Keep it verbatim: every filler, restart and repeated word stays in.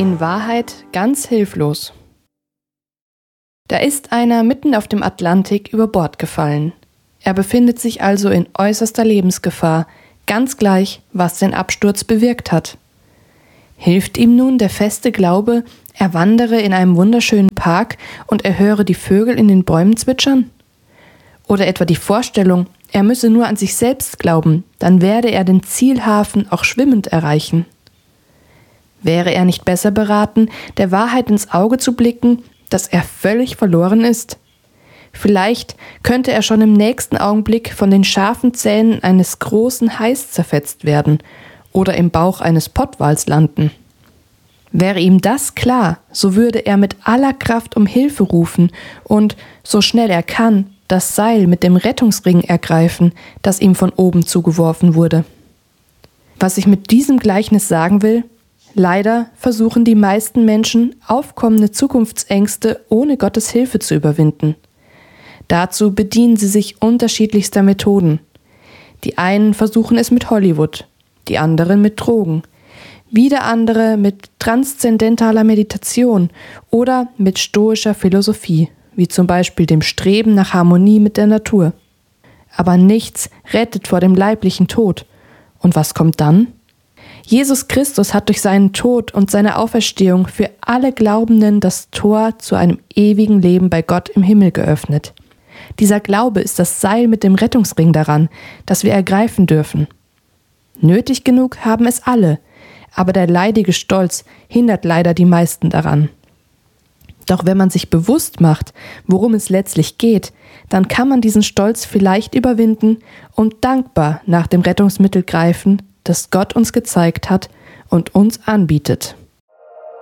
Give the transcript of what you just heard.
In Wahrheit ganz hilflos. Da ist einer mitten auf dem Atlantik über Bord gefallen. Er befindet sich also in äußerster Lebensgefahr, ganz gleich, was den Absturz bewirkt hat. Hilft ihm nun der feste Glaube, er wandere in einem wunderschönen Park und er höre die Vögel in den Bäumen zwitschern? Oder etwa die Vorstellung, er müsse nur an sich selbst glauben, dann werde er den Zielhafen auch schwimmend erreichen? Wäre er nicht besser beraten, der Wahrheit ins Auge zu blicken, dass er völlig verloren ist? Vielleicht könnte er schon im nächsten Augenblick von den scharfen Zähnen eines großen Hais zerfetzt werden oder im Bauch eines Pottwals landen. Wäre ihm das klar, so würde er mit aller Kraft um Hilfe rufen und, so schnell er kann, das Seil mit dem Rettungsring ergreifen, das ihm von oben zugeworfen wurde. Was ich mit diesem Gleichnis sagen will: Leider versuchen die meisten Menschen, aufkommende Zukunftsängste ohne Gottes Hilfe zu überwinden. Dazu bedienen sie sich unterschiedlichster Methoden. Die einen versuchen es mit Hollywood, die anderen mit Drogen, wieder andere mit transzendentaler Meditation oder mit stoischer Philosophie, wie zum Beispiel dem Streben nach Harmonie mit der Natur. Aber nichts rettet vor dem leiblichen Tod. Und was kommt dann? Jesus Christus hat durch seinen Tod und seine Auferstehung für alle Glaubenden das Tor zu einem ewigen Leben bei Gott im Himmel geöffnet. Dieser Glaube ist das Seil mit dem Rettungsring daran, das wir ergreifen dürfen. Nötig genug haben es alle, aber der leidige Stolz hindert leider die meisten daran. Doch wenn man sich bewusst macht, worum es letztlich geht, dann kann man diesen Stolz vielleicht überwinden und dankbar nach dem Rettungsmittel greifen, das Gott uns gezeigt hat und uns anbietet.